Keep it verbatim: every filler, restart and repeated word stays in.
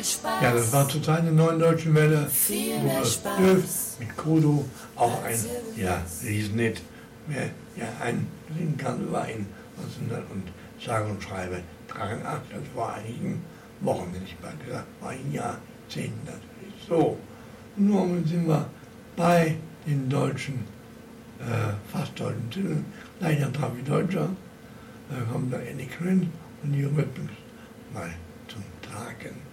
Ja, das war zur Zeit der Neuen Deutschen Welle. Rudolf Löw mit Kudo, auch ein ja, Riesenhit. Wer ja einen singen kann über ihn, und sage und schreibe dreiundachtzig, also vor einigen Wochen, hätte ich mal gesagt, vor einigen Jahrzehnten natürlich. So, und nun sind wir bei den deutschen, äh, fast deutschen Titeln. Leider traf ich Deutscher, da kommt da Eddie Quinn und die Rhythmus mal zum Tragen.